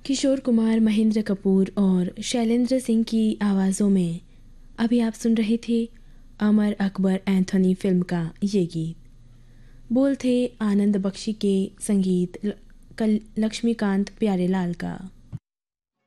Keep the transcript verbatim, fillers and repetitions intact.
किशोर कुमार, महेंद्र कपूर और शैलेंद्र सिंह की आवाज़ों में अभी आप सुन रहे थे अमर अकबर एंथोनी फिल्म का ये गीत। बोल थे आनंद बख्शी के, संगीत ल- कल लक्ष्मीकांत प्यारेलाल का।